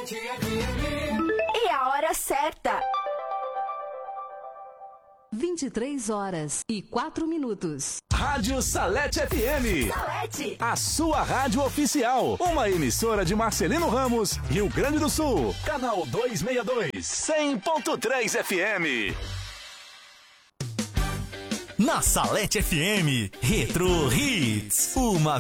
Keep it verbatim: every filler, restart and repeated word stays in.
Salete F M. E a hora certa. vinte e três horas e quatro minutos. Rádio Salete F M. Salete. A sua rádio oficial. Uma emissora de Marcelino Ramos, Rio Grande do Sul. Canal duzentos e sessenta e dois, cem ponto três F M. Na Salete F M, Retro Hits. Uma